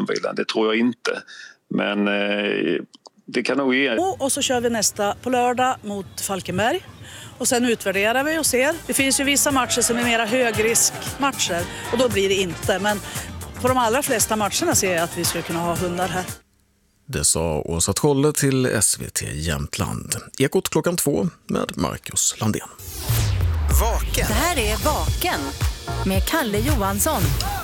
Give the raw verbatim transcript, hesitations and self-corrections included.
personbilen. Det tror jag inte. Men eh, det kan nog ge. Och, och så kör vi nästa på lördag mot Falkenberg. Och sen utvärderar vi och ser. Det finns ju vissa matcher som är mera högriskmatcher. Och då blir det inte. Men på de allra flesta matcherna ser jag att vi skulle kunna ha hundar här. Det sa Åsa Trolle till S V T Jämtland. Ekot klockan två med Marcus Landén. Vaken. Det här är Vaken med Kalle Johansson.